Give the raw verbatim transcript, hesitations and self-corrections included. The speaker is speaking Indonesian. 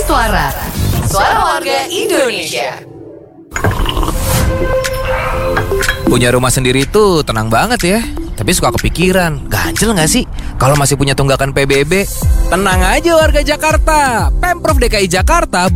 Suara. Suara warga Indonesia. Punya rumah sendiri tuh tenang banget ya. Tapi suka kepikiran, ganjel gak sih kalau masih punya tunggakan P B B? Tenang aja warga Jakarta, Pemprov D K I Jakarta